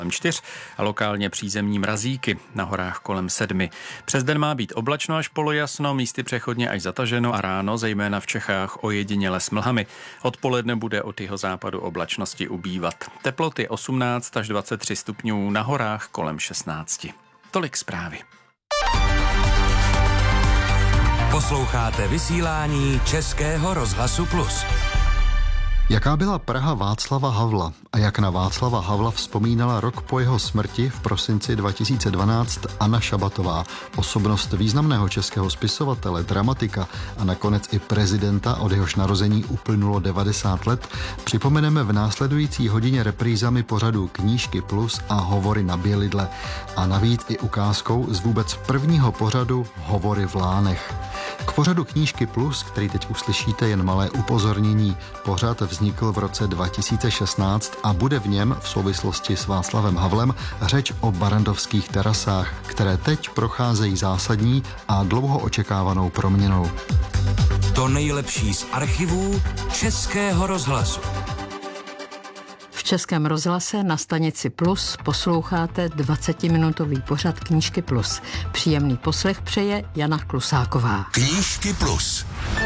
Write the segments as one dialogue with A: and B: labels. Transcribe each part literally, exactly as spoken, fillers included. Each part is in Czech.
A: čtyř a lokálně přízemní mrazíky, na horách kolem sedmi. Přes den má být oblačno až polojasno, místy přechodně až zataženo a ráno, zejména v Čechách, ojediněle s mlhami. Odpoledne bude od jihozápadu oblačnosti ubývat. Teploty osmnáct až dvacet tři stupňů, na horách kolem šestnáct. Tolik zprávy.
B: Posloucháte vysílání Českého rozhlasu Plus.
C: Jaká byla Praha Václava Havla a jak na Václava Havla vzpomínala rok po jeho smrti v prosinci dva tisíce dvanáct Anna Šabatová, osobnost významného českého spisovatele, dramatika a nakonec i prezidenta, od jehož narození uplynulo devadesát let, připomeneme v následující hodině reprízami pořadu Knížky Plus a Hovory na Bělidle a navíc i ukázkou z vůbec prvního pořadu Hovory v Lánech. K pořadu Knížky Plus, který teď uslyšíte, jen malé upozornění. Pořad vznikl v roce dva tisíce šestnáct a bude v něm v souvislosti s Václavem Havlem řeč o barrandovských terasách, které teď procházejí zásadní a dlouho očekávanou proměnou.
B: To nejlepší z archivů Českého rozhlasu.
D: V Českém rozhlase na stanici Plus posloucháte dvacetiminutový pořad Knížky Plus. Příjemný poslech přeje Jana Klusáková.
B: Knížky Plus.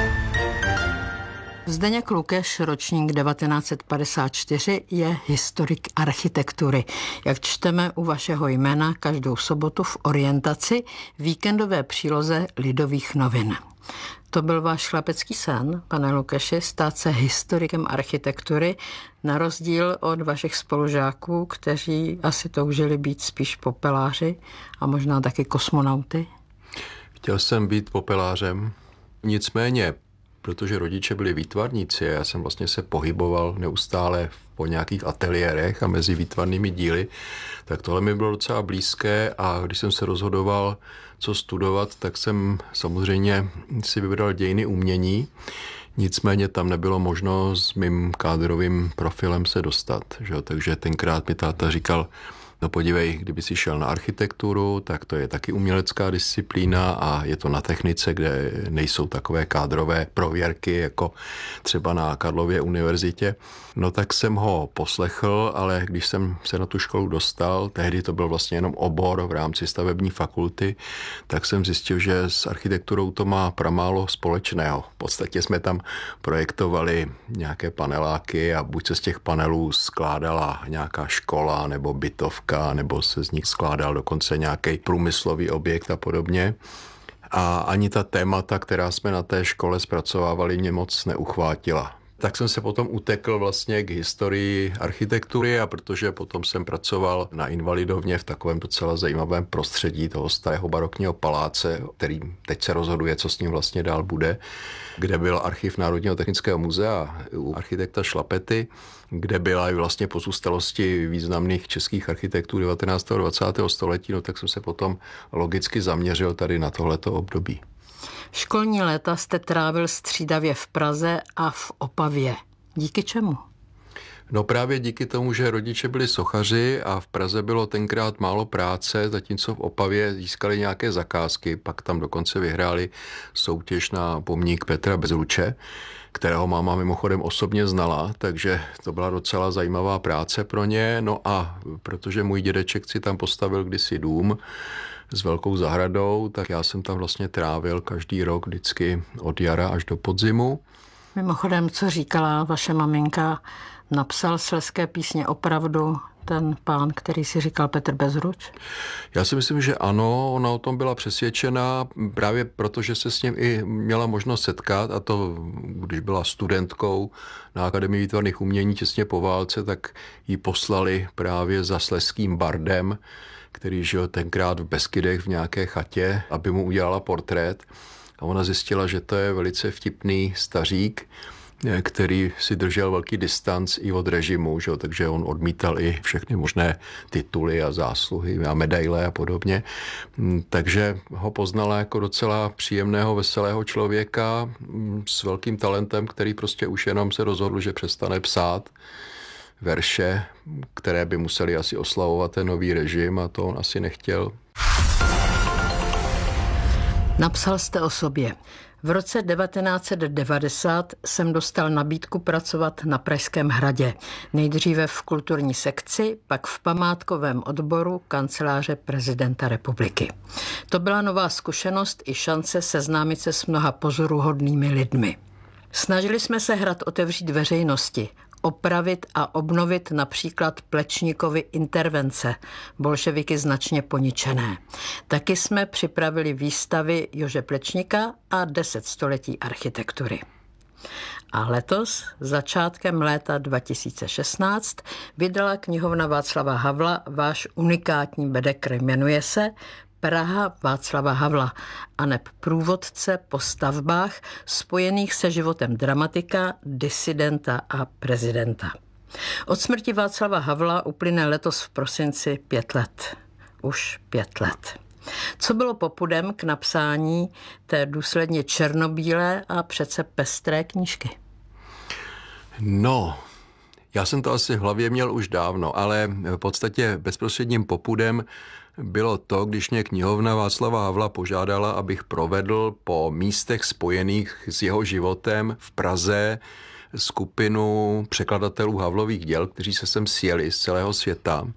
D: Zdeněk Lukeš, ročník devatenáct set padesát čtyři, je historik architektury. Jak čteme u vašeho jména každou sobotu v Orientaci, víkendové příloze Lidových novin. To byl váš chlapecký sen, pane Lukeši, stát se historikem architektury, na rozdíl od vašich spolužáků, kteří asi toužili být spíš popeláři a možná taky kosmonauty?
E: Chtěl jsem být popelářem, nicméně, protože rodiče byli výtvarníci a já jsem vlastně se pohyboval neustále po nějakých ateliérech a mezi výtvarnými díly, tak tohle mi bylo docela blízké a když jsem se rozhodoval, co studovat, tak jsem samozřejmě si vybral dějiny umění, nicméně tam nebylo možno s mým kádrovým profilem se dostat, že? Takže tenkrát mi táta říkal, no podívej, kdyby si šel na architekturu, tak to je taky umělecká disciplína a je to na technice, kde nejsou takové kádrové prověrky, jako třeba na Karlově univerzitě. No tak jsem ho poslechl, ale když jsem se na tu školu dostal, tehdy to byl vlastně jenom obor v rámci stavební fakulty, tak jsem zjistil, že s architekturou to má pramálo společného. V podstatě jsme tam projektovali nějaké paneláky a buď se z těch panelů skládala nějaká škola nebo bytovka, nebo se z nich skládal dokonce nějaký průmyslový objekt a podobně. A ani ta témata, která jsme na té škole zpracovávali, mě moc neuchvátila. Tak jsem se potom utekl vlastně k historii architektury a protože potom jsem pracoval na Invalidovně v takovém docela zajímavém prostředí toho starého barokního paláce, který teď se rozhoduje, co s ním vlastně dál bude, kde byl archiv Národního technického muzea u architekta Šlapety, kde byla i vlastně pozůstalosti významných českých architektů devatenáctého a dvacátého století, no tak jsem se potom logicky zaměřil tady na tohleto období.
D: Školní léta jste trávil střídavě v Praze a v Opavě. Díky čemu?
E: No právě díky tomu, že rodiče byli sochaři a v Praze bylo tenkrát málo práce, zatímco v Opavě získali nějaké zakázky, pak tam dokonce vyhráli soutěž na pomník Petra Bezruče, kterého máma mimochodem osobně znala, takže to byla docela zajímavá práce pro ně. No a protože můj dědeček si tam postavil kdysi dům s velkou zahradou, tak já jsem tam vlastně trávil každý rok vždycky od jara až do podzimu.
D: Mimochodem, co říkala vaše maminka, napsal Slezské písně opravdu ten pán, který si říkal Petr Bezruč?
E: Já si myslím, že ano, ona o tom byla přesvědčená, právě protože se s ním i měla možnost setkat, a to, když byla studentkou na Akademii výtvarných umění těsně po válce, tak ji poslali právě za slezským bardem, který žil tenkrát v Beskydech v nějaké chatě, aby mu udělala portrét. A ona zjistila, že to je velice vtipný stařík, který si držel velký distanc i od režimu, že? Takže on odmítal i všechny možné tituly a zásluhy a medaile a podobně. Takže ho poznala jako docela příjemného, veselého člověka s velkým talentem, který prostě už jenom se rozhodl, že přestane psát verše, které by museli asi oslavovat ten nový režim, a to on asi nechtěl.
D: Napsal jste o sobě. V roce devatenáct set devadesát jsem dostal nabídku pracovat na Pražském hradě. Nejdříve v kulturní sekci, pak v památkovém odboru kanceláře prezidenta republiky. To byla nová zkušenost i šance seznámit se s mnoha pozoruhodnými lidmi. Snažili jsme se hrad otevřít veřejnosti, opravit a obnovit například Plečníkovy intervence, bolševiky značně poničené. Taky jsme připravili výstavy Jože Plečníka a deset století architektury. A letos, začátkem léta dva tisíce šestnáct, vydala knihovna Václava Havla váš unikátní bedekr. Jmenuje se Praha Václava Havla a neb průvodce po stavbách spojených se životem dramatika, disidenta a prezidenta. Od smrti Václava Havla uplyne letos v prosinci pět let. Už pět let. Co bylo popudem k napsání té důsledně černobílé a přece pestré knížky?
E: No, já jsem to asi v hlavě měl už dávno, ale v podstatě bezprostředním popudem bylo to, když mě knihovna Václava Havla požádala, abych provedl po místech spojených s jeho životem v Praze skupinu překladatelů Havlových děl, kteří se sem sjeli z celého světa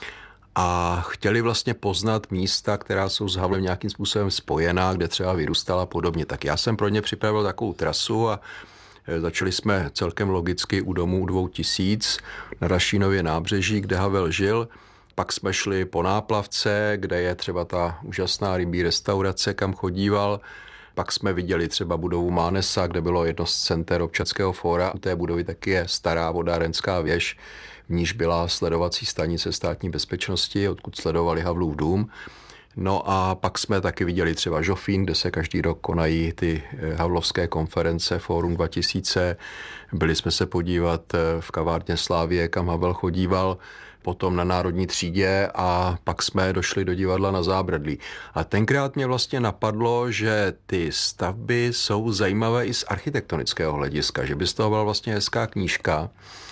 E: a chtěli vlastně poznat místa, která jsou s Havlem nějakým způsobem spojená, kde třeba vyrůstala a podobně. Tak já jsem pro ně připravil takovou trasu a začali jsme celkem logicky u domu dvou tisíc na Rašínově nábřeží, kde Havel žil. Pak jsme šli po Náplavce, kde je třeba ta úžasná rybí restaurace, kam chodíval. Pak jsme viděli třeba budovu Mánesa, kde bylo jedno z center občanského fóra. U té budovy taky je stará vodárenská věž, v níž byla sledovací stanice státní bezpečnosti, odkud sledovali Havlův dům. No a pak jsme taky viděli třeba Žofín, kde se každý rok konají ty havlovské konference, Fórum dva tisíce. Byli jsme se podívat v kavárně Slávie, kam Havel chodíval, potom na Národní třídě a pak jsme došli do divadla na Zábradlí. A tenkrát mě vlastně napadlo, že ty stavby jsou zajímavé i z architektonického hlediska, že by z toho byla vlastně hezká knížka,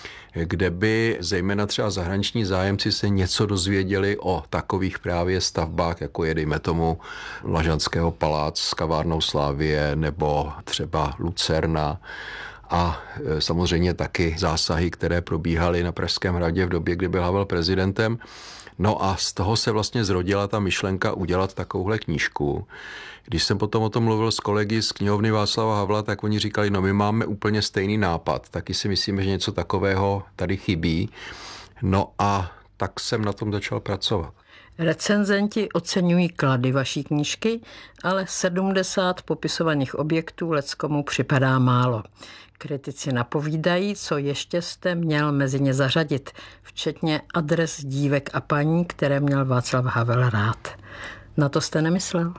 E: kde by zejména třeba zahraniční zájemci se něco dozvěděli o takových právě stavbách, jako je dejme tomu Lažanského palác s kavárnou Slávie nebo třeba Lucerna. A samozřejmě taky zásahy, které probíhaly na Pražském hradě v době, kdy byl Havel prezidentem. No a z toho se vlastně zrodila ta myšlenka udělat takovouhle knížku. Když jsem potom o tom mluvil s kolegy z knihovny Václava Havla, tak oni říkali, no my máme úplně stejný nápad, taky si myslíme, že něco takového tady chybí. No a tak jsem na tom začal pracovat.
D: Recenzenti oceňují klady vaší knížky, ale sedmdesát popisovaných objektů leckomu připadá málo. Kritici napovídají, co ještě jste měl mezi ně zařadit, včetně adres dívek a paní, které měl Václav Havel rád. Na to jste nemyslel?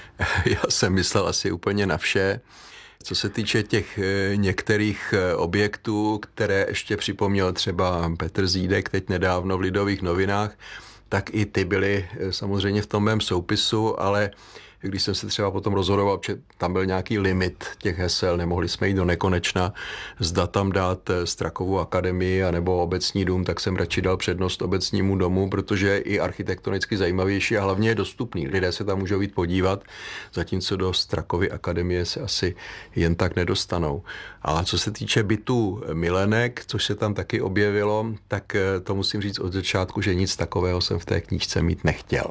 E: Já jsem myslel asi úplně na vše. Co se týče těch některých objektů, které ještě připomněl třeba Petr Zídek teď nedávno v Lidových novinách, tak i ty byly samozřejmě v tom mém soupisu, ale když jsem se třeba potom rozhodoval, že tam byl nějaký limit těch hesel, nemohli jsme jít do nekonečna, zda tam dát Strakovu akademii anebo obecní dům, tak jsem radši dal přednost obecnímu domu, protože je i architektonicky zajímavější a hlavně je dostupný. Lidé se tam můžou jít podívat, zatímco do Strakovy akademie se asi jen tak nedostanou. A co se týče bytů milenek, což se tam taky objevilo, tak to musím říct od začátku, že nic takového jsem v té knížce mít nechtěl.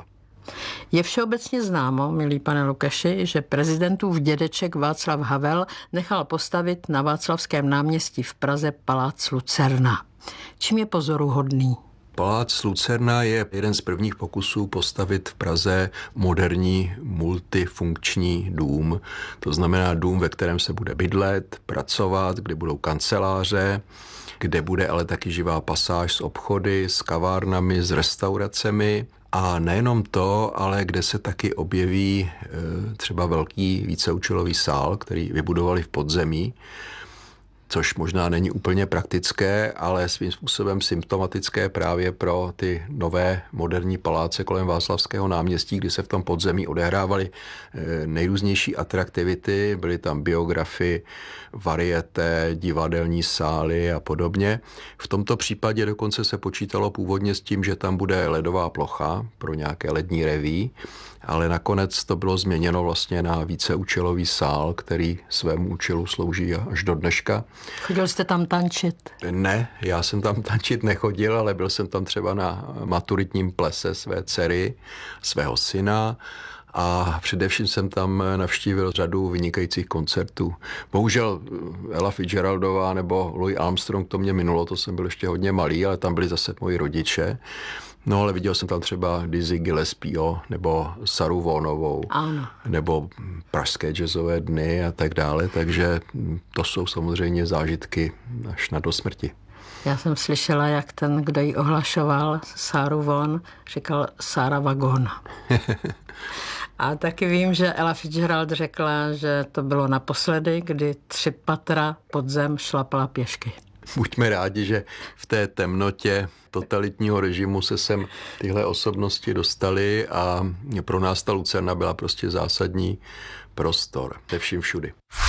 D: Je všeobecně známo, milý pane Lukeši, že prezidentův dědeček Václav Havel nechal postavit na Václavském náměstí v Praze palác Lucerna. Čím je pozoruhodný?
E: Palác Lucerna je jeden z prvních pokusů postavit v Praze moderní multifunkční dům. To znamená dům, ve kterém se bude bydlet, pracovat, kde budou kanceláře, kde bude ale taky živá pasáž s obchody, s kavárnami, s restauracemi. A nejenom to, ale kde se taky objeví třeba velký víceúčelový sál, který vybudovali v podzemí. což možná není úplně praktické, ale svým způsobem symptomatické právě pro ty nové moderní paláce kolem Václavského náměstí, kdy se v tom podzemí odehrávaly nejrůznější atraktivity, byly tam biografy, varieté, divadelní sály a podobně. V tomto případě dokonce se počítalo původně s tím, že tam bude ledová plocha pro nějaké lední reví, ale nakonec to bylo změněno vlastně na víceúčelový sál, který svému účelu slouží až do dneška.
D: Chodil jste tam tančit?
E: Ne, já jsem tam tančit nechodil, ale byl jsem tam třeba na maturitním plese své dcery, svého syna a především jsem tam navštívil řadu vynikajících koncertů. Bohužel Ella Fitzgeraldová nebo Louis Armstrong, to mě minulo, to jsem byl ještě hodně malý, ale tam byli zase moji rodiče. No ale viděl jsem tam třeba Dizzy Gillespieho nebo Saru Vaughanovou,
D: ano.
E: nebo pražské jazzové dny a tak dále, takže to jsou samozřejmě zážitky až na do smrti.
D: Já jsem slyšela, jak ten, kdo ji ohlašoval, Saru Vaughan, říkal Sára Vagon. A taky vím, že Ella Fitzgerald řekla, že to bylo naposledy, kdy tři patra pod zem šlapala pěšky.
E: Buďme rádi, že v té temnotě totalitního režimu se sem tyhle osobnosti dostaly a pro nás ta Lucerna byla prostě zásadní prostor. Te vším všudy.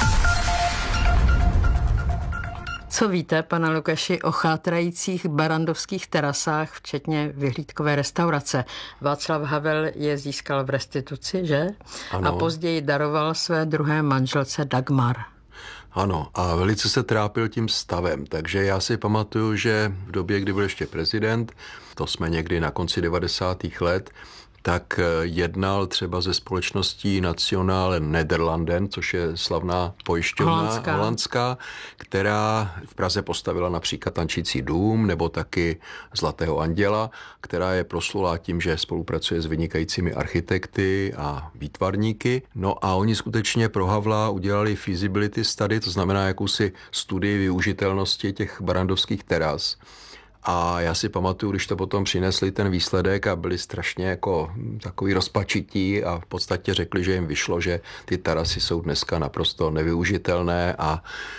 D: Co víte, pane Lukeši, o chátrajících barandovských terasách, včetně vyhlídkové restaurace? Václav Havel je získal v restituci, že?
E: Ano.
D: A později daroval své druhé manželce Dagmar.
E: Ano, a velice se trápil tím stavem, takže já si pamatuju, že v době, kdy byl ještě prezident, to jsme někdy na konci devadesátých let, tak jednal třeba ze společností Nationale Nederlanden, což je slavná pojišťovna
D: holandská.
E: holandská, která v Praze postavila například Tančící dům nebo taky Zlatého anděla, která je proslulá tím, že spolupracuje s vynikajícími architekty a výtvarníky. No a oni skutečně pro Havla udělali feasibility study, to znamená jakousi studii využitelnosti těch barandovských teras. A já si pamatuju, když to potom přinesli ten výsledek a byli strašně jako takový rozpačití a v podstatě řekli, že jim vyšlo, že ty terasy jsou dneska naprosto nevyužitelné a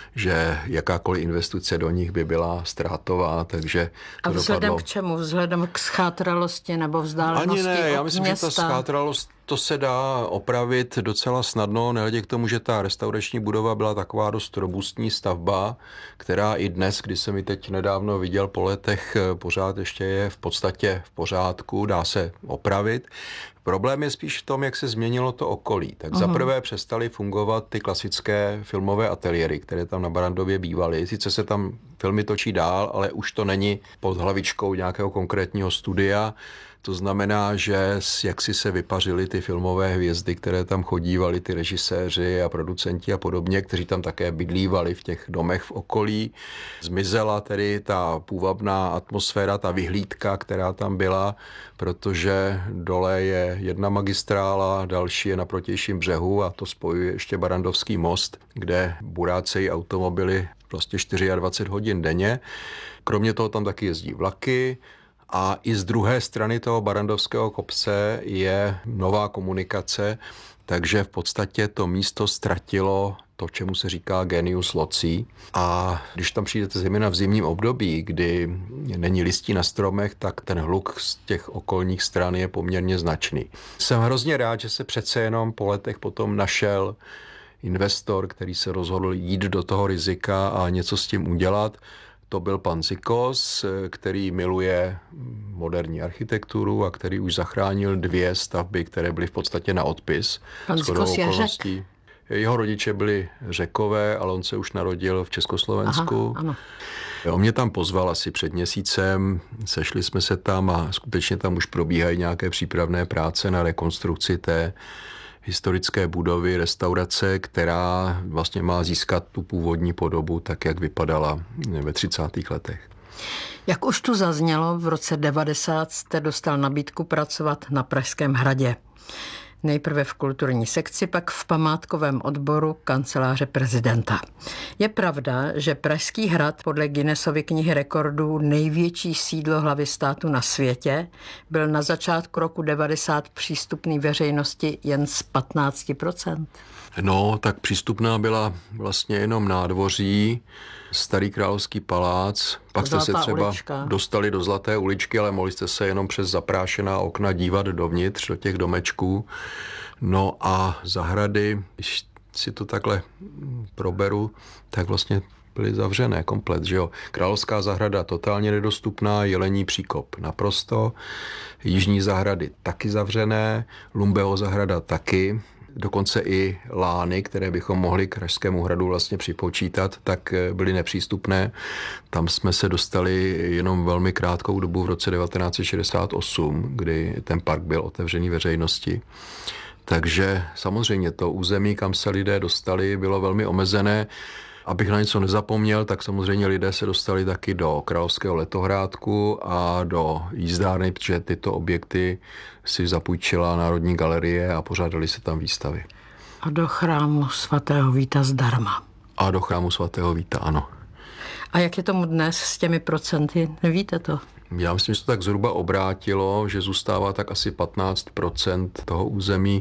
E: že jakákoliv investice do nich by byla ztrátová, takže to
D: A vzhledem
E: dopadlo.
D: k čemu? Vzhledem k schátralosti nebo vzdálenosti
E: Ani ne, já
D: od
E: myslím,
D: města?
E: že ta schátralost, to se dá opravit docela snadno, nehledě k tomu, že ta restaurační budova byla taková dost robustní stavba, která i dnes, když jsem ji teď nedávno viděl po letech, pořád ještě je v podstatě v pořádku, dá se opravit. Problém je spíš v tom, jak se změnilo to okolí. Tak uh-huh. zaprvé přestaly fungovat ty klasické filmové ateliéry, které tam na Barandově bývaly. Sice se tam filmy točí dál, ale už to není pod hlavičkou nějakého konkrétního studia. To znamená, že jak si se vypařily ty filmové hvězdy, které tam chodívali, ty režiséři a producenti a podobně, kteří tam také bydlívali v těch domech v okolí. Zmizela tedy ta půvabná atmosféra, ta vyhlídka, která tam byla, protože dole je jedna magistrála, další je na protějším břehu a to spojuje ještě Barandovský most, kde burácejí automobily vlastně dvacet čtyři hodin denně. Kromě toho tam taky jezdí vlaky. A i z druhé strany toho Barandovského kopce je nová komunikace, takže v podstatě to místo ztratilo to, čemu se říká genius loci. A když tam přijdete zejména v zimním období, kdy není listí na stromech, tak ten hluk z těch okolních stran je poměrně značný. Jsem hrozně rád, že se přece jenom po letech potom našel investor, který se rozhodl jít do toho rizika a něco s tím udělat. To byl pan Zikos, který miluje moderní architekturu a který už zachránil dvě stavby, které byly v podstatě na odpis.
D: Pan Zikos je Řek?
E: Jeho rodiče byli Řekové, ale on se už narodil v Československu.
D: Aha, ano.
E: On mě tam pozval asi před měsícem, sešli jsme se tam a skutečně tam už probíhají nějaké přípravné práce na rekonstrukci té historické budovy, restaurace, která vlastně má získat tu původní podobu, tak jak vypadala ve třicátých letech.
D: Jak už tu zaznělo, v roce devadesát jste dostal nabídku pracovat na Pražském hradě. Nejprve v kulturní sekci, pak v památkovém odboru kanceláře prezidenta. Je pravda, že Pražský hrad podle Guinnessovy knihy rekordů největší sídlo hlavy státu na světě byl na začátku roku devadesát přístupný veřejnosti jen z patnáct procent?
E: No, tak přístupná byla vlastně jenom nádvoří, Starý královský palác, pak jste se třeba ulička. dostali do Zlaté uličky, ale mohli jste se jenom přes zaprášená okna dívat dovnitř, do těch domečků. No a zahrady, když si to takhle proberu, tak vlastně byly zavřené komplet, že jo. Královská zahrada totálně nedostupná, Jelení příkop naprosto, jižní zahrady taky zavřené, Lumbeho zahrada taky, dokonce i lány, které bychom mohli k Pražskému hradu vlastně připočítat, tak byly nepřístupné. Tam jsme se dostali jenom velmi krátkou dobu v roce devatenáct set šedesát osm, kdy ten park byl otevřený veřejnosti. Takže samozřejmě to území, kam se lidé dostali, bylo velmi omezené. Abych na něco nezapomněl, tak samozřejmě lidé se dostali taky do Královského letohrádku a do jízdárny, protože tyto objekty si zapůjčila Národní galerie a pořádaly se tam výstavy.
D: A do chrámu svatého Víta zdarma.
E: A do chrámu svatého Víta, ano.
D: A jak je tomu dnes s těmi procenty? Nevíte to?
E: Já myslím, že to tak zhruba obrátilo, že zůstává tak asi patnáct procent toho území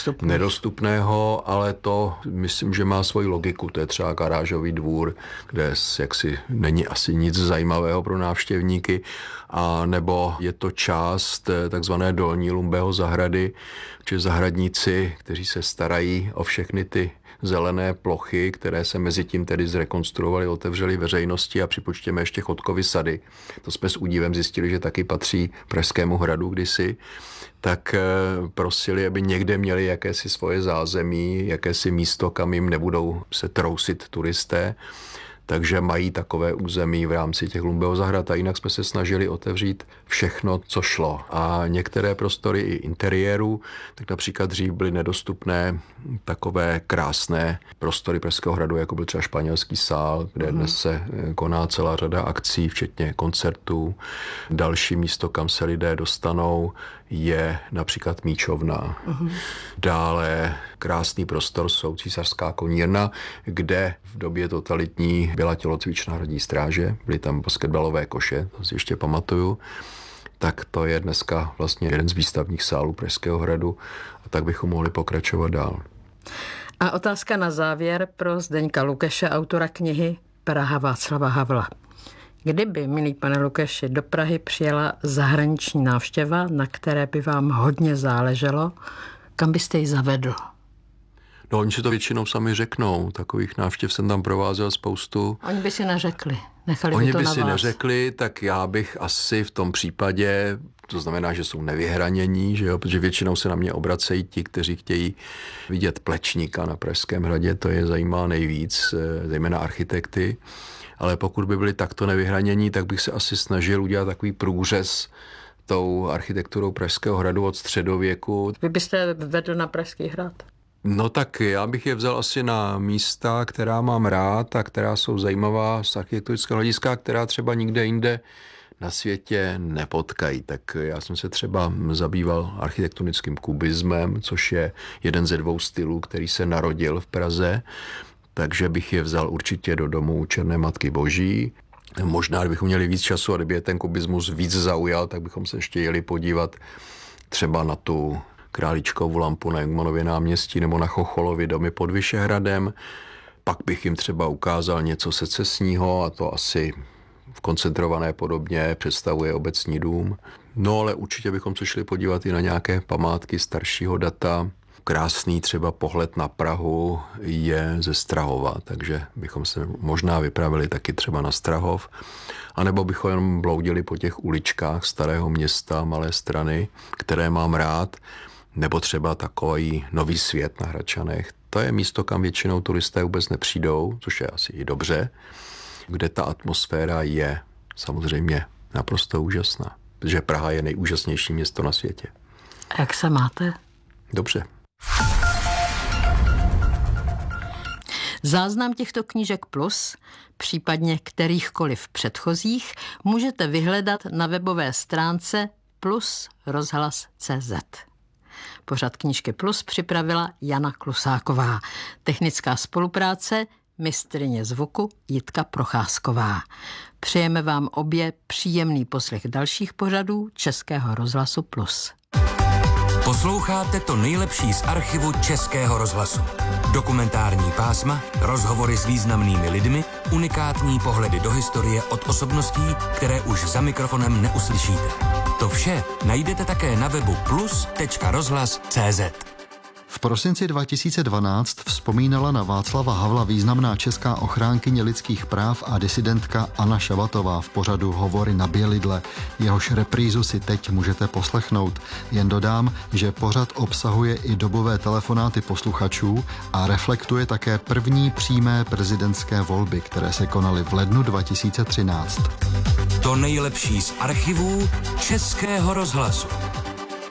E: nedostupného, ale to myslím, že má svoji logiku. To je třeba garážový dvůr, kde jaksi není asi nic zajímavého pro návštěvníky, a nebo je to část takzvané Dolní Lumbeho zahrady, že zahradníci, kteří se starají o všechny ty zelené plochy, které se mezi tím tedy zrekonstruovaly, otevřely veřejnosti, a připočtěme ještě Chodkovy sady. To jsme s údivem zjistili, že taky patří Pražskému hradu kdysi. Tak prosili, aby někde měli jakési svoje zázemí, jakési místo, kam jim nebudou se trousit turisté. Takže mají takové území v rámci těch Lumbeho zahrad, a jinak jsme se snažili otevřít všechno, co šlo. A některé prostory i interiéru, tak například dřív byly nedostupné takové krásné prostory Pražského hradu, jako byl třeba Španělský sál, kde dnes se koná celá řada akcí, včetně koncertů. Další místo, kam se lidé dostanou, je například Míčovna. Uh-huh. Dále krásný prostor jsou Císařská konírna, kde v době totalitní byla tělocvičná hradní stráže, byly tam basketbalové koše, to si ještě pamatuju. Tak to je dneska vlastně jeden z výstavních sálů Pražského hradu, a tak bychom mohli pokračovat dál.
D: A otázka na závěr pro Zdeňka Lukeše, autora knihy Praha Václava Havla. Kdyby, milý pane Lukeši, do Prahy přijela zahraniční návštěva, na které by vám hodně záleželo, kam byste ji zavedl?
E: No, oni si to většinou sami řeknou. Takových návštěv jsem tam provázel spoustu.
D: Oni by si neřekli. Nechali
E: Oni
D: by to
E: by
D: na
E: si
D: vás.
E: neřekli, tak já bych asi v tom případě, to znamená, že jsou nevyhranění, že jo, protože většinou se na mě obracejí ti, kteří chtějí vidět Plečníka na Pražském hradě, to je zajímá nejvíc, zejména architekty. Ale pokud by byli takto nevyhranění, tak bych se asi snažil udělat takový průřez tou architekturou Pražského hradu od středověku.
D: Vy byste vedl na Pražský hrad?
E: No tak já bych je vzal asi na místa, která mám rád a která jsou zajímavá z architektonického hlediska, která třeba nikde jinde na světě nepotkají. Tak já jsem se třeba zabýval architektonickým kubismem, což je jeden ze dvou stylů, který se narodil v Praze. Takže bych je vzal určitě do domu Černé Matky Boží. Možná, kdybychom měli víc času a kdyby je ten kubismus víc zaujal, tak bychom se ještě jeli podívat třeba na tu Králíčkovu lampu na Jungmannově náměstí nebo na Chocholovy domy pod Vyšehradem. Pak bych jim třeba ukázal něco secesního, a to asi v koncentrované podobně představuje Obecní dům. No ale určitě bychom se šli podívat i na nějaké památky staršího data. Krásný třeba pohled na Prahu je ze Strahova, takže bychom se možná vypravili taky třeba na Strahov, anebo bychom jenom bloudili po těch uličkách Starého Města, Malé Strany, které mám rád, nebo třeba takový Nový Svět na Hradčanech. To je místo, kam většinou turisté vůbec nepřijdou, což je asi i dobře, kde ta atmosféra je samozřejmě naprosto úžasná, protože Praha je nejúžasnější město na světě.
D: A jak se máte?
E: Dobře.
D: Záznam těchto knížek plus, případně kterýchkoliv předchozích, můžete vyhledat na webové stránce plus rozhlas tečka cé zet. Pořad Knížky plus připravila Jana Klusáková. Technická spolupráce mistryně zvuku Jitka Procházková. Přejeme vám obě příjemný poslech dalších pořadů Českého rozhlasu plus.
B: Posloucháte to nejlepší z archivu Českého rozhlasu. Dokumentární pásma, rozhovory s významnými lidmi, unikátní pohledy do historie od osobností, které už za mikrofonem neuslyšíte. To vše najdete také na webu plus tečka rozhlas tečka cé zet.
C: V prosinci dva tisíce dvanáct vzpomínala na Václava Havla významná česká ochránkyně lidských práv a disidentka Anna Šabatová v pořadu Hovory na Bělidle. Jehož reprízu si teď můžete poslechnout. Jen dodám, že pořad obsahuje i dobové telefonáty posluchačů a reflektuje také první přímé prezidentské volby, které se konaly v lednu dva tisíce třináct.
B: To nejlepší z archivů Českého rozhlasu.